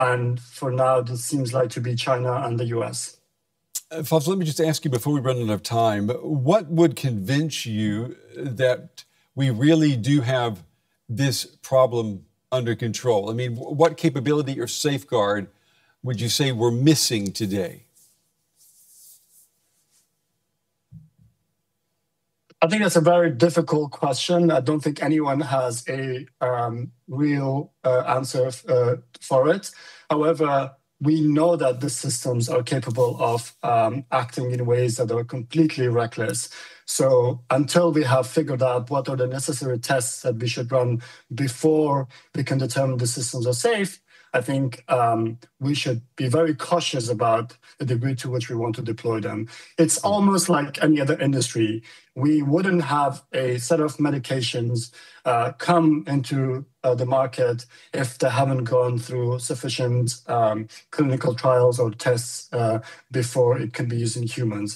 And for now, this seems like to be China and the US. Fawzia, let me just ask you before we run out of time, what would convince you that we really do have this problem under control? I mean, what capability or safeguard would you say we're missing today? I think that's a very difficult question. I don't think anyone has a real answer for it. However, we know that the systems are capable of acting in ways that are completely reckless. So until we have figured out what are the necessary tests that we should run before we can determine the systems are safe, I think we should be very cautious about the degree to which we want to deploy them. It's almost like any other industry. We wouldn't have a set of medications come into the market if they haven't gone through sufficient clinical trials or tests before it can be used in humans.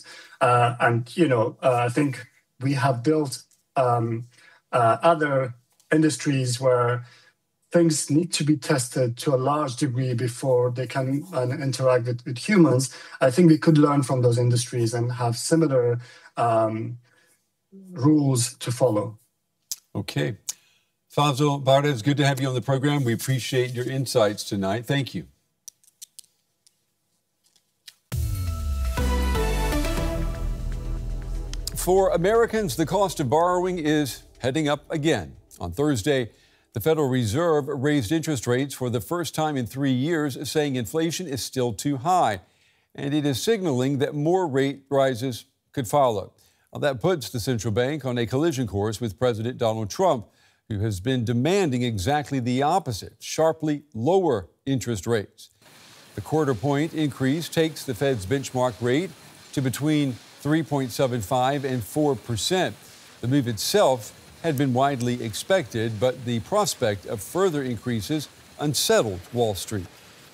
I think we have built other industries where things need to be tested to a large degree before they can interact with humans. I think we could learn from those industries and have similar rules to follow. Okay. Fazil Bardez, good to have you on the program. We appreciate your insights tonight. Thank you. For Americans, the cost of borrowing is heading up again. On Thursday, the Federal Reserve raised interest rates for the first time in 3 years, saying inflation is still too high, and it is signaling that more rate rises could follow. Now, that puts the central bank on a collision course with President Donald Trump, who has been demanding exactly the opposite, sharply lower interest rates. The quarter-point increase takes the Fed's benchmark rate to between 3.75% and 4%. The move itself had been widely expected, but the prospect of further increases unsettled Wall Street.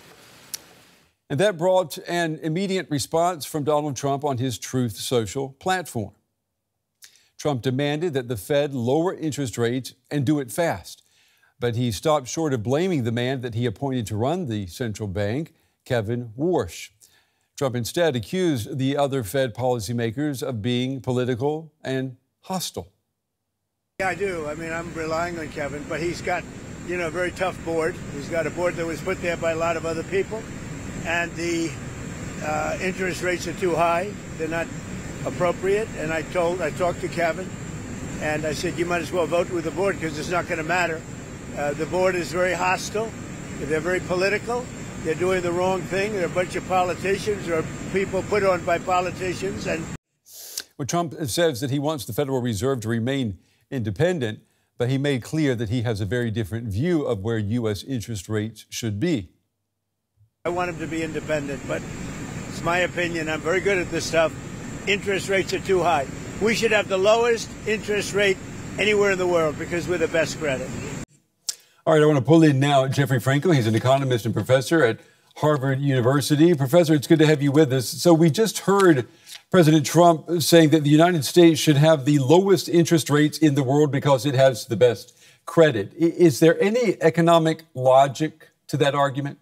And that brought an immediate response from Donald Trump on his Truth Social platform. Trump demanded that the Fed lower interest rates and do it fast. But he stopped short of blaming the man that he appointed to run the central bank, Kevin Warsh. Trump instead accused the other Fed policymakers of being political and hostile. Yeah, I do. I mean, I'm relying on Kevin, but he's got, a very tough board. He's got a board that was put there by a lot of other people, and the interest rates are too high. They're not appropriate, and I talked to Kevin, and I said, you might as well vote with the board because it's not going to matter. The board is very hostile. They're very political. They're doing the wrong thing. They're a bunch of politicians or people put on by politicians. And well, Trump says that he wants the Federal Reserve to remain independent, but he made clear that he has a very different view of where U.S. interest rates should be. I want him to be independent, but it's my opinion. I'm very good at this stuff. Interest rates are too high. We should have the lowest interest rate anywhere in the world because we're the best credit. All right, I want to pull in now Jeffrey Frankel. He's an economist and professor at Harvard University. Professor, it's good to have you with us. So we just heard President Trump saying that the United States should have the lowest interest rates in the world because it has the best credit. Is there any economic logic to that argument?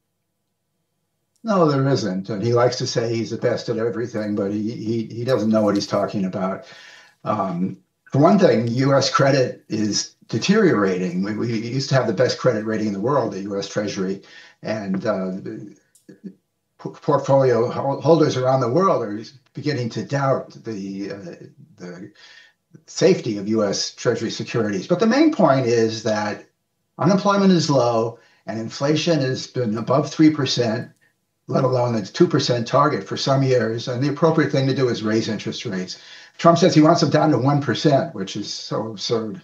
No, there isn't. And he likes to say he's the best at everything, but he doesn't know what he's talking about. For one thing, U.S. credit is deteriorating. We used to have the best credit rating in the world, the U.S. Treasury, and portfolio holders around the world are beginning to doubt the safety of U.S. Treasury securities. But the main point is that unemployment is low and inflation has been above 3%, let alone the 2% target for some years. And the appropriate thing to do is raise interest rates. Trump says he wants them down to 1%, which is so absurd.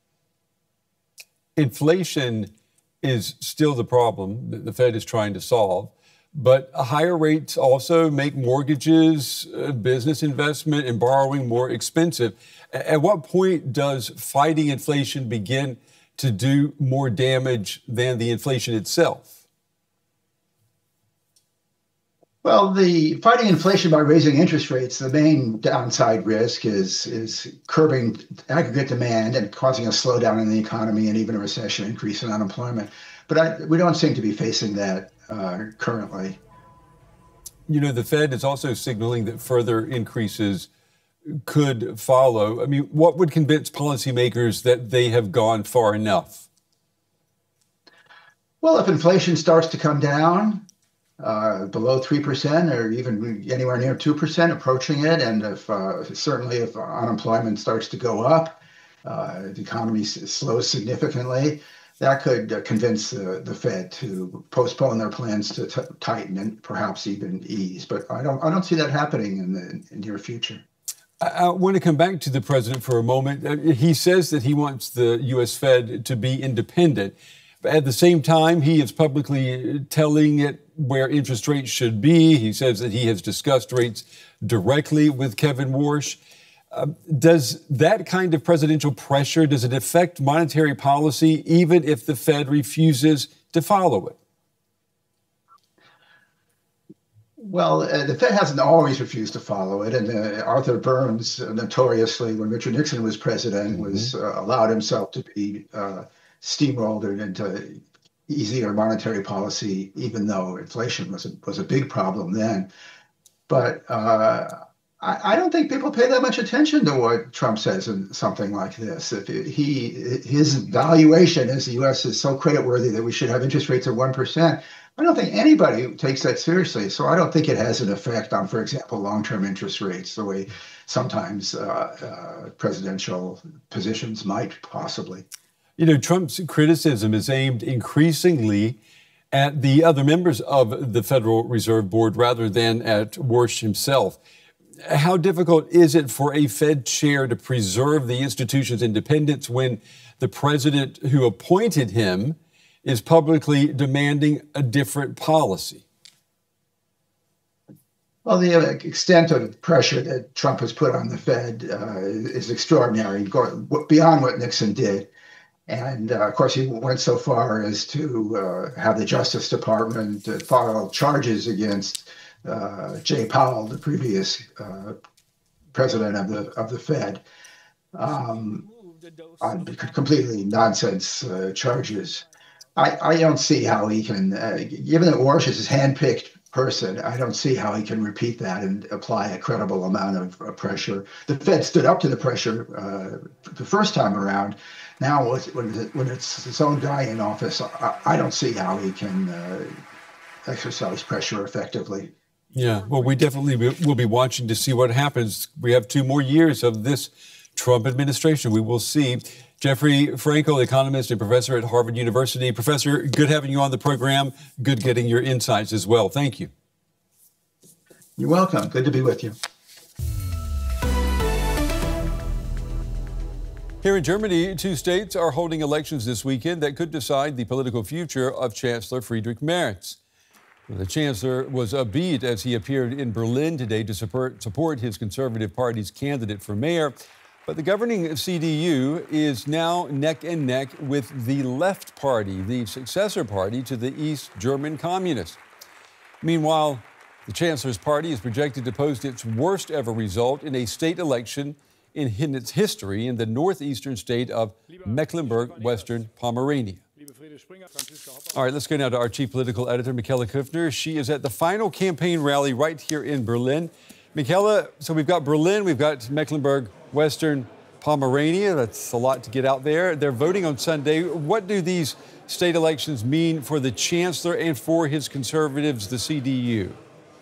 Inflation is still the problem that the Fed is trying to solve, but higher rates also make mortgages, business investment, and borrowing more expensive. At what point does fighting inflation begin to do more damage than the inflation itself? Well, the fighting inflation by raising interest rates, the main downside risk is curbing aggregate demand and causing a slowdown in the economy and even a recession, increase in unemployment. But we don't seem to be facing that currently. You know, the Fed is also signaling that further increases could follow. I mean, what would convince policymakers that they have gone far enough? Well, if inflation starts to come down below 3% or even anywhere near 2%, approaching it, and if certainly if unemployment starts to go up, the economy slows significantly, that could convince the Fed to postpone their plans to tighten and perhaps even ease. But I don't see that happening in the near future. I want to come back to the president for a moment. He says that he wants the U.S. Fed to be independent. But at the same time, he is publicly telling it where interest rates should be. He says that he has discussed rates directly with Kevin Warsh. Does that kind of presidential pressure, does it affect monetary policy even if the Fed refuses to follow it? Well, the Fed hasn't always refused to follow it. And Arthur Burns, notoriously, when Richard Nixon was president, was allowed himself to be steamrolled into easier monetary policy, even though inflation was a big problem then. But I don't think people pay that much attention to what Trump says in something like this. If his valuation as the U.S. is so creditworthy that we should have interest rates of 1%, I don't think anybody takes that seriously. So I don't think it has an effect on, for example, long-term interest rates, the way sometimes presidential positions might possibly. You know, Trump's criticism is aimed increasingly at the other members of the Federal Reserve Board rather than at Warsh himself. How difficult is it for a Fed chair to preserve the institution's independence when the president who appointed him is publicly demanding a different policy? Well, the extent of pressure that Trump has put on the Fed is extraordinary, beyond what Nixon did. And of course, he went so far as to have the Justice Department file charges against Jay Powell, the previous president of the Fed, on completely nonsense charges. I don't see how he can, given that Warsh is his handpicked person, I don't see how he can repeat that and apply a credible amount of pressure. The Fed stood up to the pressure the first time around. Now, when it's his own guy in office, I don't see how he can exercise pressure effectively. Yeah, well, we definitely will be watching to see what happens. We have 2 more years of this Trump administration. We will see. Jeffrey Frankel, economist and professor at Harvard University. Professor, good having you on the program. Good getting your insights as well. Thank you. You're welcome. Good to be with you. Here in Germany, 2 states are holding elections this weekend that could decide the political future of Chancellor Friedrich Merz. The chancellor was upbeat as he appeared in Berlin today to support his Conservative Party's candidate for mayor. But the governing CDU is now neck and neck with the Left Party, the successor party to the East German Communists. Meanwhile, the chancellor's party is projected to post its worst ever result in a state election in its history in the northeastern state of Mecklenburg-Western Pomerania. All right, let's go now to our chief political editor, Michaela Kufner. She is at the final campaign rally right here in Berlin. Michaela, so we've got Berlin, we've got Mecklenburg-Western Pomerania. That's a lot to get out there. They're voting on Sunday. What do these state elections mean for the chancellor and for his conservatives, the CDU?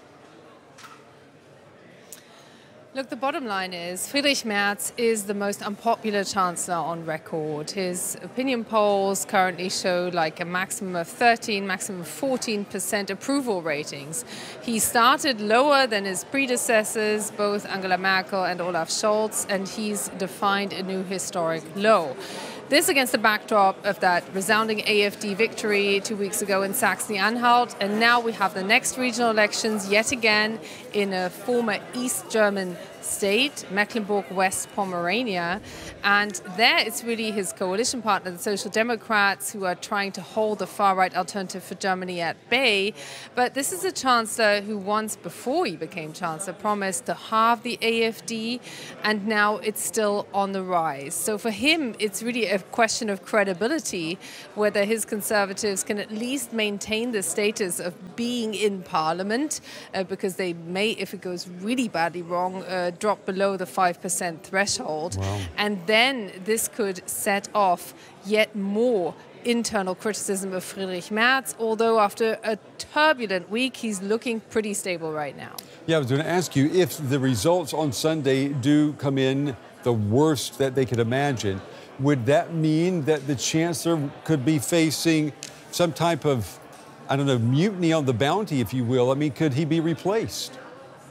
Look, the bottom line is Friedrich Merz is the most unpopular chancellor on record. His opinion polls currently show like a maximum of 13, maximum of 14% approval ratings. He started lower than his predecessors, both Angela Merkel and Olaf Scholz, and he's defined a new historic low. This against the backdrop of that resounding AfD victory 2 weeks ago in Saxony-Anhalt. And now we have the next regional elections yet again in a former East German state, Mecklenburg-West Pomerania. And there it's really his coalition partner, the Social Democrats, who are trying to hold the far-right Alternative for Germany at bay. But this is a chancellor who once, before he became chancellor, promised to halve the AfD, and now it's still on the rise. So for him, it's really a question of credibility, whether his Conservatives can at least maintain the status of being in Parliament, because they may, if it goes really badly wrong, drop below the 5% threshold. Wow. And then this could set off yet more internal criticism of Friedrich Merz, although after a turbulent week, he's looking pretty stable right now. Yeah, I was going to ask you, if the results on Sunday do come in the worst that they could imagine, would that mean that the chancellor could be facing some type of, I don't know, mutiny on the bounty, if you will? I mean, could he be replaced?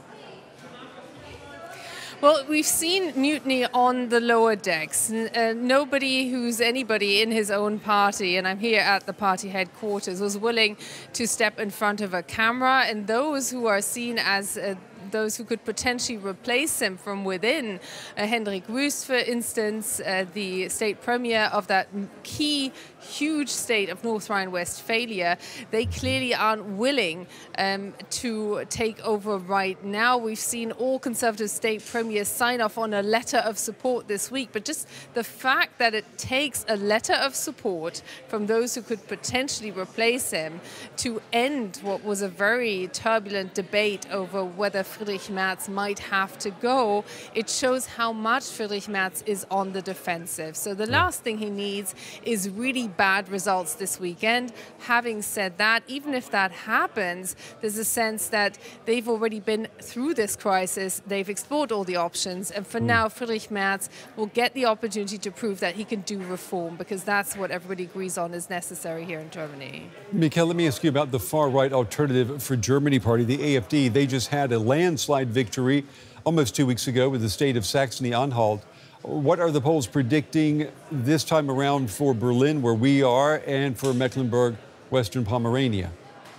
Well, we've seen mutiny on the lower decks. Nobody who's anybody in his own party, and I'm here at the party headquarters, was willing to step in front of a camera. And those who are seen as those who could potentially replace him from within, Hendrik Wüst, for instance, the state premier of that key, huge state of North Rhine-Westphalia, they clearly aren't willing to take over right now. We've seen all Conservative state premiers sign off on a letter of support this week, but just the fact that it takes a letter of support from those who could potentially replace him to end what was a very turbulent debate over whether Friedrich Merz might have to go, it shows how much Friedrich Merz is on the defensive. So the last thing he needs is really bad results this weekend. Having said that, even if that happens, there's a sense that they've already been through this crisis, they've explored all the options, and for now Friedrich Merz will get the opportunity to prove that he can do reform, because that's what everybody agrees on is necessary here in Germany. Mikkel, let me ask you about the far-right Alternative for Germany party, the AfD. They just had a landslide victory almost 2 weeks ago with the state of Saxony-Anhalt. What are the polls predicting this time around for Berlin, where we are, and for Mecklenburg-Western Pomerania?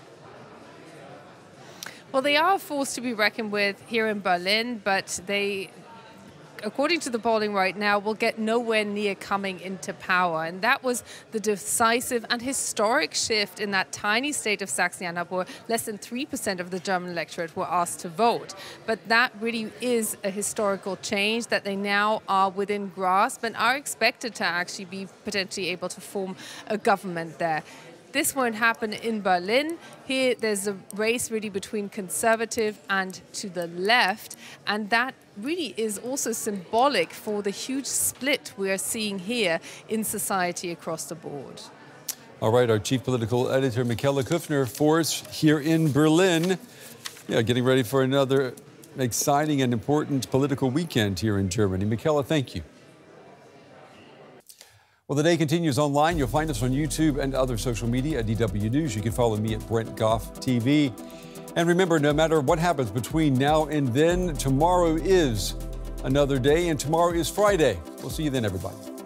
Well, they are a force to be reckoned with here in Berlin, but they, according to the polling right now, will get nowhere near coming into power. And that was the decisive and historic shift in that tiny state of Saxony-Anhalt, where less than 3% of the German electorate were asked to vote. But that really is a historical change that they now are within grasp and are expected to actually be potentially able to form a government there. This won't happen in Berlin. Here, there's a race really between conservative and to the left, and that really is also symbolic for the huge split we are seeing here in society across the board. All right, our chief political editor, Michaela Kuffner, for us here in Berlin. Yeah, getting ready for another exciting and important political weekend here in Germany. Michaela, thank you. Well, the day continues online. You'll find us on YouTube and other social media at DW News. You can follow me at Brent Goff TV. And remember, no matter what happens between now and then, tomorrow is another day, and tomorrow is Friday. We'll see you then, everybody.